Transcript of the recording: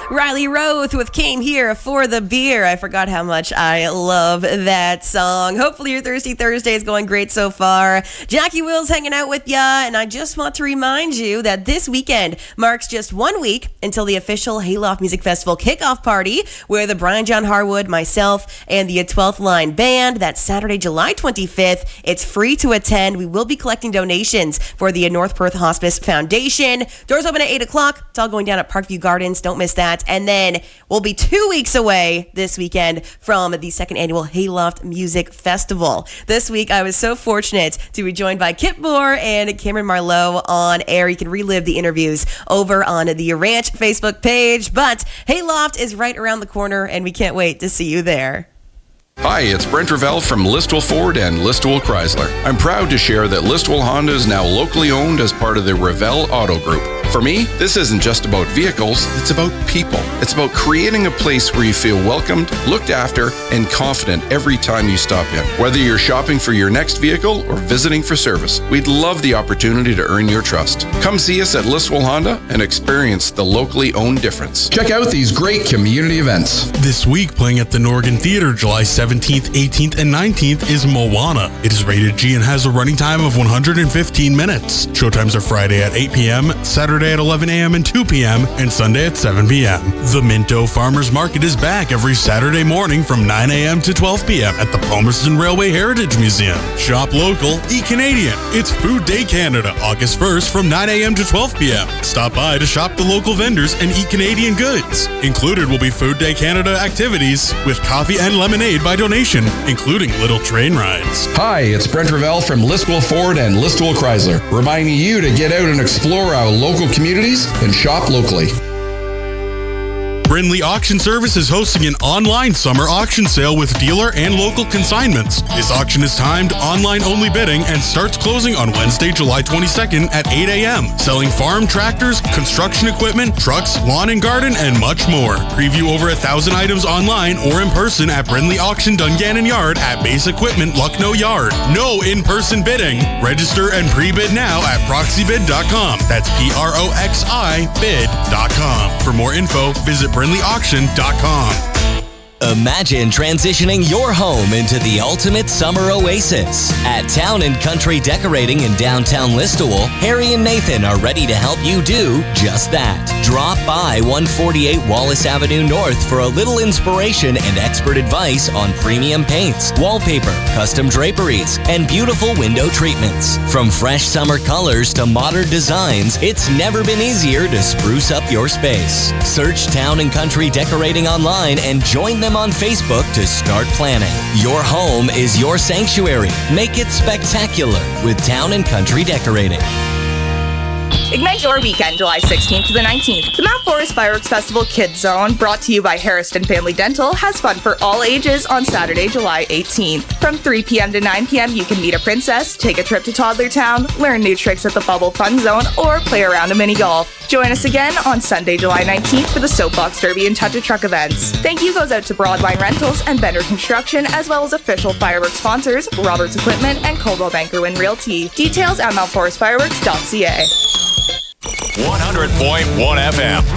Riley Roth with Came Here for the Beer. I forgot how much I love that song. Hopefully your Thirsty Thursday is going great so far. Jackie Wills hanging out with ya, and I just want to remind you that this weekend marks just 1 week until the official Hayloft Music Festival kickoff party, where the Brian John Harwood, myself, and the 12th Line Band. That's Saturday, July 25th. It's free to attend. We will be collecting donations for the North Perth Hospice Foundation. Doors open at 8 o'clock. It's all going down at Parkview Gardens. Don't miss that. And then we'll be 2 weeks away this weekend from the second annual Hayloft Music Festival. This week, I was so fortunate to be joined by Kip Moore and Cameron Marlowe on air. You can relive the interviews over on the Ranch Facebook page. But Hayloft is right around the corner, and we can't wait to see you there. Hi, it's Brent Ravel from Listowel Ford and Listowel Chrysler. I'm proud to share that Listowel Honda is now locally owned as part of the Ravel Auto Group. For me, this isn't just about vehicles, it's about people. It's about creating a place where you feel welcomed, looked after, and confident every time you stop in. Whether you're shopping for your next vehicle or visiting for service, we'd love the opportunity to earn your trust. Come see us at Listowel Honda and experience the locally owned difference. Check out these great community events. This week, playing at the Norgan Theatre, July 17th, 18th, and 19th is Moana. It is rated G and has a running time of 115 minutes. Showtimes are Friday at 8 p.m., Saturday at 11 a.m. and 2 p.m., and Sunday at 7 p.m. The Minto Farmers Market is back every Saturday morning from 9 a.m. to 12 p.m. at the Palmerston Railway Heritage Museum. Shop local, eat Canadian. It's Food Day Canada, August 1st from 9 a.m. to 12 p.m. Stop by to shop the local vendors and eat Canadian goods. Included will be Food Day Canada activities with coffee and lemonade by donation, including little train rides. Hi, it's Brent Ravel from Listowel Ford and Listowel Chrysler, reminding you to get out and explore our local communities and shop locally. Brindley Auction Service is hosting an online summer auction sale with dealer and local consignments. This auction is timed online-only bidding and starts closing on Wednesday, July 22nd at 8 a.m. Selling farm tractors, construction equipment, trucks, lawn and garden, and much more. Preview over 1,000 items online or in person at Brindley Auction Dungannon Yard at Base Equipment Lucknow Yard. No in-person bidding. Register and pre-bid now at proxybid.com. That's PROXI bid.com. For more info, visit BrindleyAuction.com. Imagine transitioning your home into the ultimate summer oasis. At Town & Country Decorating in downtown Listowel, Harry and Nathan are ready to help you do just that. Drop by 148 Wallace Avenue North for a little inspiration and expert advice on premium paints, wallpaper, custom draperies, and beautiful window treatments. From fresh summer colors to modern designs, it's never been easier to spruce up your space. Search Town & Country Decorating online and join them on Facebook to start planning. Your home is your sanctuary. Make it spectacular with Town & Country Decorating. Ignite your weekend, July 16th to the 19th. The Mount Forest Fireworks Festival Kids Zone, brought to you by Harrison Family Dental, has fun for all ages on Saturday, July 18th. From 3 p.m. to 9 p.m., you can meet a princess, take a trip to Toddler Town, learn new tricks at the Bubble Fun Zone, or play around a mini golf. Join us again on Sunday, July 19th for the Soapbox Derby and Touch a Truck events. Thank you goes out to Broadline Rentals and Bender Construction, as well as official fireworks sponsors, Roberts Equipment and Coldwell Banker Wynn Realty. Details at mountforestfireworks.ca. 100.1 FM.